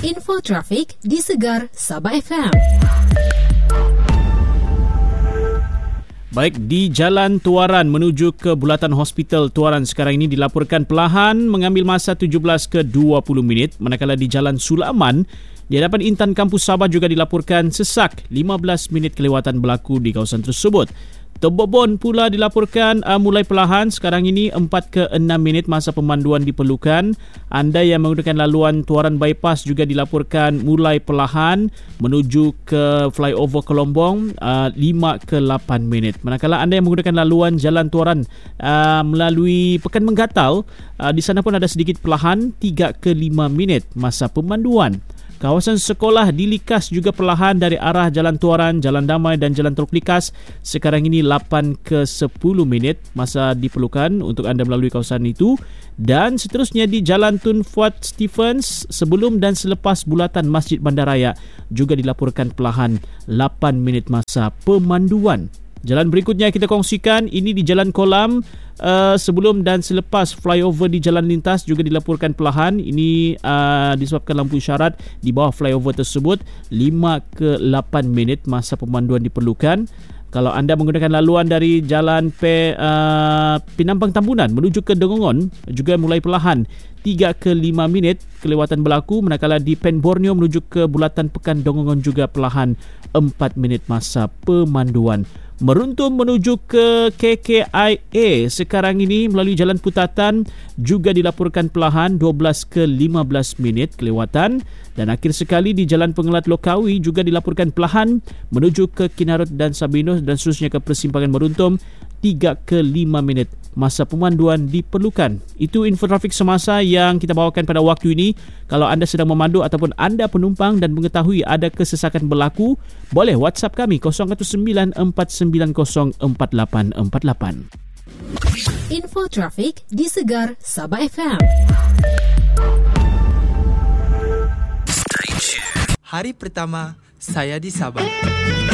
Info trafik di Segar Sabah FM. Baik, di Jalan Tuaran menuju ke Bulatan Hospital Tuaran sekarang ini dilaporkan perlahan mengambil masa 17 ke 20 minit. Manakala di Jalan Sulaman di hadapan Intan Kampus Sabah juga dilaporkan sesak 15 minit kelewatan berlaku di kawasan tersebut. Tebobon pula dilaporkan mulai perlahan sekarang ini 4 ke 6 minit masa pemanduan diperlukan. Anda yang menggunakan laluan Tuaran Bypass juga dilaporkan mulai perlahan menuju ke flyover Kelombong 5 ke 8 minit. Manakala anda yang menggunakan laluan Jalan Tuaran melalui Pekan Menggatal, di sana pun ada sedikit perlahan 3 ke 5 minit masa pemanduan. Kawasan sekolah di Likas juga perlahan dari arah Jalan Tuaran, Jalan Damai dan Jalan Teluk Likas. Sekarang ini 8 ke 10 minit masa diperlukan untuk anda melalui kawasan itu. Dan seterusnya di Jalan Tun Fuad Stephens sebelum dan selepas bulatan Masjid Bandaraya juga dilaporkan perlahan 8 minit masa pemanduan. Jalan berikutnya kita kongsikan ini di Jalan Kolam sebelum dan selepas flyover di Jalan Lintas juga dilaporkan perlahan. Ini disebabkan lampu isyarat di bawah flyover tersebut 5 ke 8 minit masa pemanduan diperlukan. Kalau anda menggunakan laluan dari Jalan Pinampang Tambunan menuju ke Dengongon juga mulai perlahan 3 ke 5 minit kelewatan berlaku. Manakala di Pen Borneo menuju ke Bulatan Pekan Dengongon juga perlahan 4 minit masa pemanduan. Meruntum menuju ke KKIA sekarang ini melalui Jalan Putatan juga dilaporkan perlahan 12 ke 15 minit kelewatan. Dan akhir sekali di Jalan Pengelat Lokawi juga dilaporkan perlahan menuju ke Kinarut dan Sabino dan seterusnya ke persimpangan Meruntum 3 ke 5 minit masa pemanduan diperlukan. Itu info trafik semasa yang kita bawakan pada waktu ini. Kalau anda sedang memandu ataupun anda penumpang dan mengetahui ada kesesakan berlaku, boleh WhatsApp kami 0194904848. Info trafik di Segar Sabah FM. Hari pertama saya di Sabah.